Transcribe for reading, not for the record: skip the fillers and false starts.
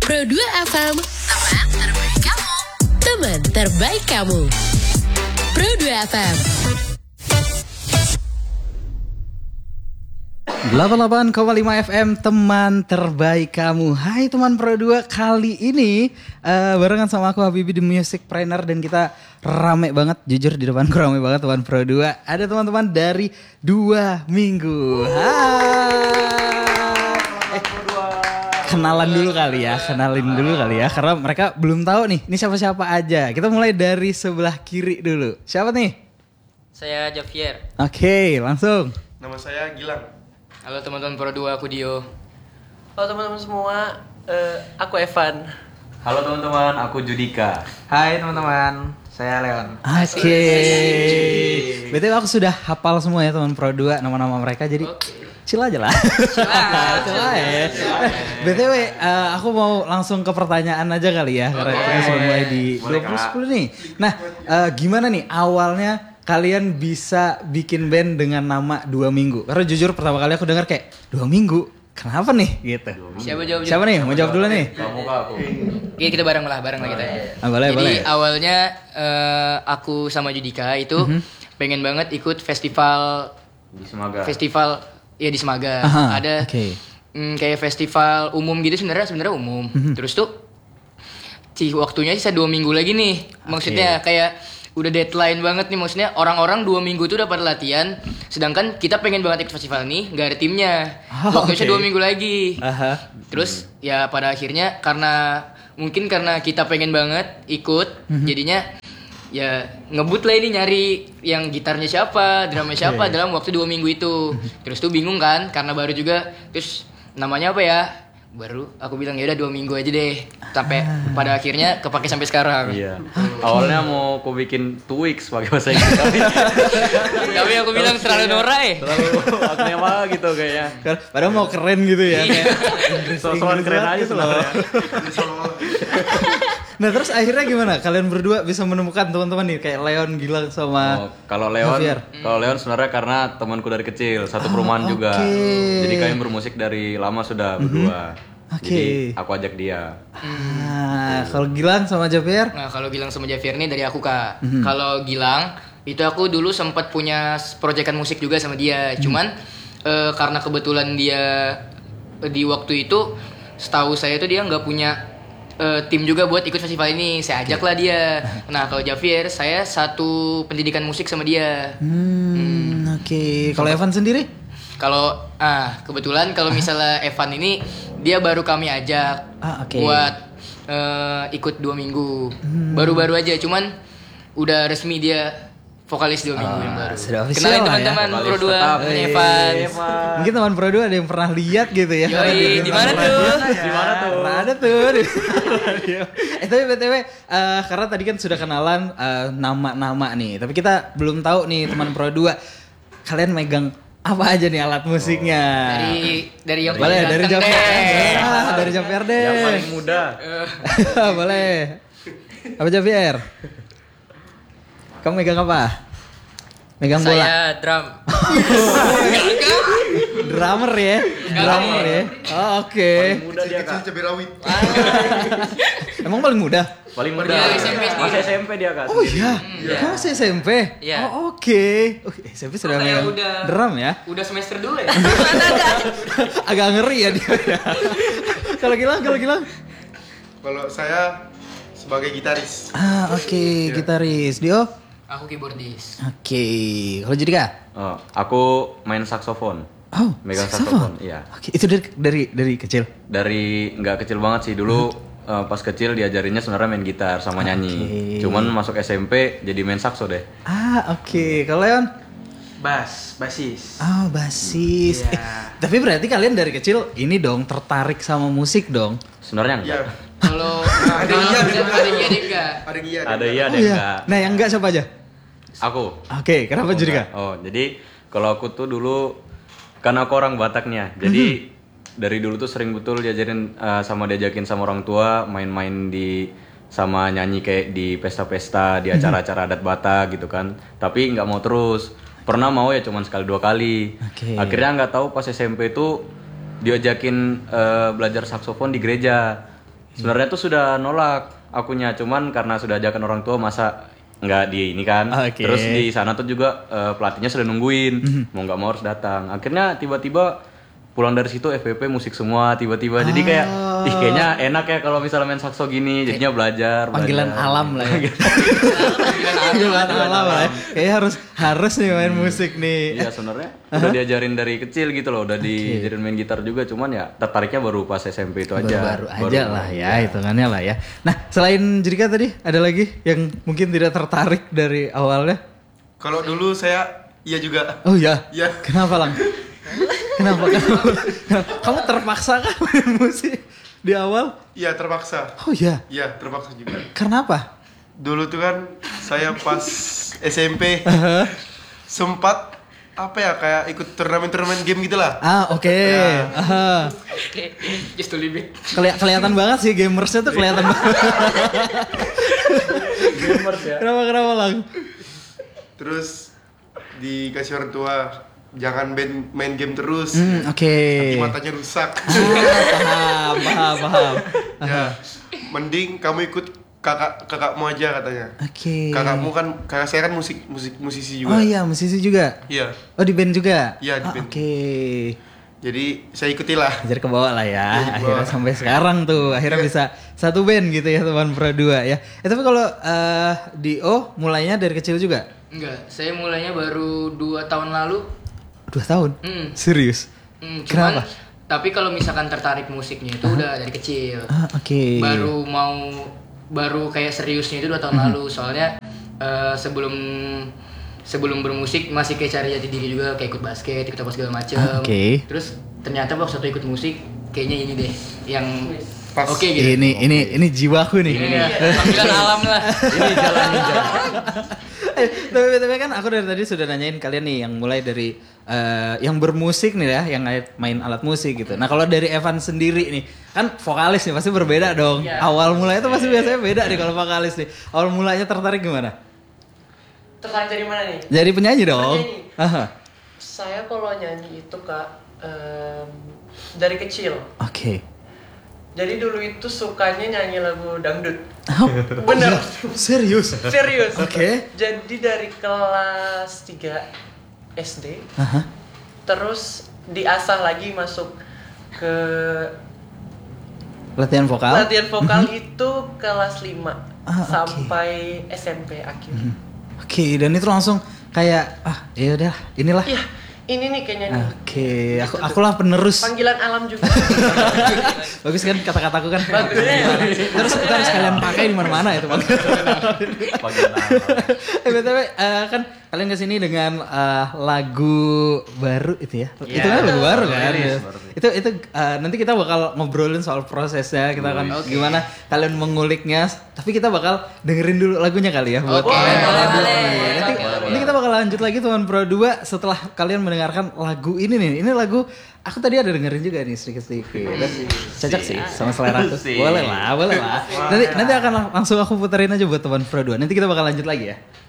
Pro 2 FM, teman terbaik kamu. Teman terbaik kamu. Pro 2 FM. 88,5 FM, teman terbaik kamu. Hai teman Pro 2, kali ini barengan sama aku Habibie The Music Trainer. Dan kita rame banget, jujur di depanku rame banget teman Pro 2. Ada teman-teman dari 2 minggu. Hai. Kenalin dulu kali ya, karena mereka belum tahu nih, ini siapa-siapa aja. Kita mulai dari sebelah kiri dulu. Siapa nih? Saya Javier. Oke, langsung. Nama saya Gilang. Halo teman-teman Pro 2, aku Dio. Halo teman-teman semua, aku Evan. Halo teman-teman, aku Judika. Hai teman-teman, saya Leon. Oke. BTW aku sudah hafal semua ya teman Pro 2 nama-nama mereka, jadi chill aja lah. Chill ya. BTW aku mau langsung ke pertanyaan aja kali ya, karena kita sudah mulai di 2010 nih. Nah, gimana nih awalnya kalian bisa bikin band dengan nama 2 minggu? Karena jujur pertama kali aku dengar kayak 2 minggu, kenapa nih gitu? Siapa nih? Mau jawab dulu nih? Kamu kak aku. Iya, kita bareng lah kita. Boleh. Jadi awalnya aku sama Judika itu pengen banget ikut festival Di Semaga. Di Semaga. Aha, Ada kayak festival umum gitu, sebenarnya umum. Terus tuh waktunya sisa 2 minggu lagi nih. Maksudnya kayak udah deadline banget nih, maksudnya orang-orang 2 minggu itu udah pada latihan, sedangkan kita pengen banget ikut festival ini, gak ada timnya. Waktunya 2 minggu lagi. Terus ya pada akhirnya karena kita pengen banget ikut, jadinya ya ngebut lah ini nyari yang gitarnya siapa, drumnya siapa dalam waktu 2 minggu itu. Terus tuh bingung kan, karena baru juga, terus namanya apa ya? Baru aku bilang ya udah 2 minggu aja deh, sampai pada akhirnya kepake sampai sekarang. Iya. Awalnya mau aku bikin 2 weeks pakai bahasa Inggris. Tapi aku bilang terlalu norak Terlalu aknya apa gitu kayaknya. Padahal mau keren gitu ya. Soal keren aja sebenarnya. Nah terus akhirnya gimana? Kalian berdua bisa menemukan teman-teman nih kayak Leon, Gilang sama Kalau Javier. Leon sebenarnya karena temanku dari kecil, satu perumahan juga. Jadi kami bermusik dari lama sudah berdua. Jadi aku ajak dia. Kalau Gilang sama Javier? Nah, kalau Gilang sama Javier nih dari aku, Kak. Kalau Gilang itu aku dulu sempat punya proyekan musik juga sama dia. Cuman karena kebetulan dia di waktu itu, setahu saya tuh dia nggak punya tim juga buat ikut festival ini. Saya ajaklah dia. Nah, kalau Javier, saya satu pendidikan musik sama dia. Kalau Evan sendiri? Kalau kebetulan kalau misalnya Evan ini dia baru kami ajak buat ikut 2 minggu. Baru-baru aja, cuman udah resmi dia vokalis 2 minggu yang baru. Kenalin teman-teman ya? Pro 2, Evan. Mungkin teman Pro 2 ada yang pernah lihat gitu ya. Yoi, di mana tuh? Ada tuh. Tapi BTW karena tadi kan sudah kenalan nama-nama nih. Tapi kita belum tahu nih teman Pro 2, kalian megang apa aja nih alat musiknya? Dari yang boleh, paling dari ganteng Javier. Dari Javier deh. Yang paling muda. Boleh. Apa Javier? Kamu megang apa? Megang bola? Saya drum. Drummer ya? Drummer ya? Oke. Paling muda dia kak. Cabai Emang paling muda? Paling muda. Dia SMP sendiri. Masih SMP dia kak. Oh iya? Kamu masih SMP? Iya. Oh oke. SMP sudah Saya megang udah- drum ya? Udah semester 2 ya? Agak ngeri ya dia. Kalau Gilang? Kalau saya sebagai gitaris. Oke, gitaris. Dio? Aku keyboardis. Oke. Kalau jadi Kak? Aku main saksofon. Oh, Megang saksofon, iya. Oke, itu dari kecil. Dari nggak kecil banget sih dulu. Pas kecil diajarinnya sebenarnya main gitar sama nyanyi. Cuman masuk SMP jadi main sakso deh. Oke. Kalau Leon? Basis. Oh, basis. Iya. Tapi berarti kalian dari kecil ini dong tertarik sama musik dong? Sebenarnya enggak. Iya. Kalau Ada iya, ada enggak. ada enggak? Ada iya. Ada iya, ada Oh, iya. enggak. Nah, yang enggak siapa aja? Aku. Oke, kenapa jadi Kak? Jadi kalau aku tuh dulu kan aku orang Bataknya. Jadi dari dulu tuh sering betul diajarin diajakin sama orang tua main-main sama nyanyi kayak di pesta-pesta, di acara-acara adat Batak gitu kan. Tapi nggak mau terus. Pernah mau ya cuman sekali 2 kali. Akhirnya nggak tahu pas SMP itu diajakin belajar saksofon di gereja. Sebenarnya tuh sudah nolak akunya, cuman karena sudah ajakan orang tua masa nggak di ini kan. Oke. Terus di sana tuh juga pelatihnya sudah nungguin, mau nggak mau harus datang. Akhirnya tiba-tiba pulang dari situ FPP musik semua tiba-tiba. Jadi kayak kayaknya enak ya kalau misalnya main sakso gini, jadinya belajar. Panggilan alam lah ya. Panggilan alam lah ya. Kayaknya harus nih main musik nih. Iya sebenarnya udah diajarin dari kecil gitu loh, udah diajarin main gitar juga, cuman ya tertariknya baru pas SMP itu aja. Baru aja lah ya, hitungannya lah ya. Nah, selain Jrika tadi ada lagi yang mungkin tidak tertarik dari awalnya? Kalau dulu saya iya juga. Oh ya. Iya. Kenapa Lang? Kenapa? Kamu terpaksa kan main musik di awal? Iya terpaksa. Oh ya. Iya terpaksa juga. Karena apa? Dulu tuh kan saya pas SMP sempat apa ya kayak ikut turnamen game gitu lah. Oke. Aha. Just to leave it. Kelihatan banget sih gamersnya tuh kelihatan banget. Gamers ya. Kenapa Lang? Terus dikasih orang tua jangan main game terus. Oke. Nanti matanya rusak. Paham. Ya, mending kamu ikut kakakmu aja katanya. Oke. Kakak saya kan musisi juga. Oh iya, musisi juga. Iya. Oh di band juga? Iya, di band. Oke. Jadi saya ikutilah. Belajar ke bawah lah ya. Belajar ke Akhirnya bawah. sampai sekarang tuh, akhirnya bisa satu band gitu ya teman Pro 2 ya. Tapi kalau Dio mulainya dari kecil juga? Enggak, saya mulainya baru 2 tahun lalu. 2 tahun? Serius? Cuman, Kenapa? tapi kalau misalkan tertarik musiknya itu udah dari kecil. Oke. Baru kayak seriusnya itu 2 tahun lalu. Soalnya sebelum bermusik masih kayak cari jati diri juga, kayak ikut basket, ikut apa segala macem. Oke. Terus ternyata waktu satu ikut musik kayaknya ini deh yang Pas. oke gitu. Ini jiwaku nih. Ini panggilan alam lah. Ini jalan ninja. Tapi kan aku dari tadi sudah nanyain kalian nih yang mulai dari yang bermusik nih ya, yang main alat musik gitu. Nah kalau dari Evan sendiri nih, kan vokalis nih pasti berbeda dong. Awal mulanya tuh pasti biasanya beda nih kalau vokalis nih. Awal mulanya tertarik gimana? Tertarik dari mana nih? Jadi penyanyi dong. Penyanyi. Aha. Saya kalau nyanyi itu Kak dari kecil. Oke. Jadi dulu itu sukanya nyanyi lagu dangdut. Oh, Bener. Serius? Serius. Oke. Jadi dari kelas 3 SD. Aha. Terus diasah lagi masuk ke Latihan vokal? latihan vokal itu kelas 5 Oke. sampai SMP akhir. Oke, dan itu langsung kayak ya udah, inilah. Iya, ini nih kayaknya nih. Oke, akulah penerus. Panggilan alam juga. Bagus kan kata-kataku kan? Bagus. Terus kita harus kalian pakai di mana-mana itu Panggilan alam. BTW kan kalian kesini dengan lagu baru itu ya? Itu kan lagu baru kan? Itu nanti kita bakal ngobrolin soal prosesnya, kita akan gimana kalian menguliknya. Tapi kita bakal dengerin dulu lagunya kali ya buat kalian. Nanti kita bakal lanjut lagi teman Pro 2 setelah kalian mendengarkan lagu ini nih. Ini lagu aku tadi ada dengerin juga nih sedikit-sedikit. Cocok sih sama selera aku. Boleh lah. Nanti akan langsung aku puterin aja buat teman Pro 2. Nanti kita bakal lanjut lagi ya.